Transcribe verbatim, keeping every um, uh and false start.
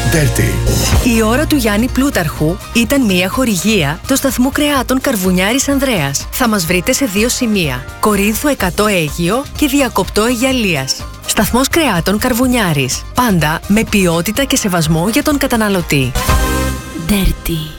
Dirty. Η ώρα του Γιάννη Πλούταρχου ήταν μια χορηγία του σταθμού κρεάτων Καρβουνιάρης Ανδρέας. Θα μας βρείτε σε δύο σημεία: Κορίνθου εκατό Αίγυο και Διακοπτό Αιγιαλίας. Σταθμός κρεάτων Καρβουνιάρης. Πάντα με ποιότητα και σεβασμό για τον καταναλωτή. Dirty.